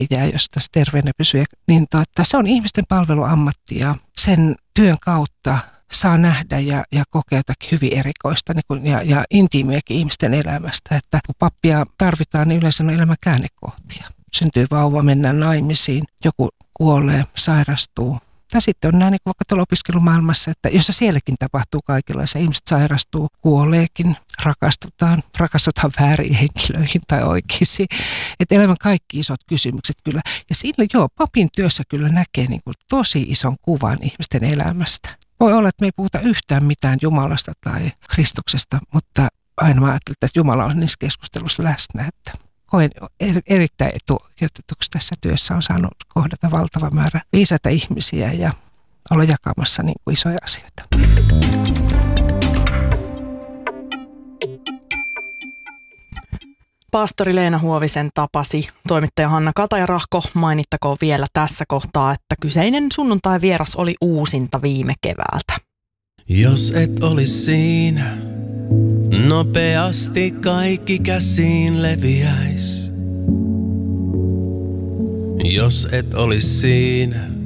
jää, jos tässä terveenä pysyy. Niin se on ihmisten palveluammatti ja sen työn kautta saa nähdä ja kokea jotakin hyvin erikoista ja intiimiäkin ihmisten elämästä. Että kun pappia tarvitaan, niin yleensä on elämän käännekohtia. Syntyy vauva, mennään naimisiin, joku kuolee, sairastuu. Tai sitten on näin niin vaikka tuolla opiskelumaailmassa, että jossa sielläkin tapahtuu kaikenlaisia. Ihmiset sairastuu, kuoleekin, rakastutaan väärin henkilöihin tai oikeisiin. Että elämän kaikki isot kysymykset kyllä. Ja siinä papin työssä kyllä näkee niin kuin tosi ison kuvan ihmisten elämästä. Voi olla, että me ei puhuta yhtään mitään Jumalasta tai Kristuksesta, mutta aina mä ajattelen, että Jumala on niissä keskustelussa läsnä, että koen erittäin etuoikeutetuksi tässä työssä on saanut kohdata valtava määrä viisaita ihmisiä ja olla jakamassa niin kuin isoja asioita. Pastori Leena Huovisen tapasi toimittaja Hanna Katajarahko. Mainittakoon vielä tässä kohtaa, että kyseinen sunnuntai-vieras oli uusinta viime keväältä. Jos et olis siinä, nopeasti kaikki käsiin leviäis. Jos et olis siinä,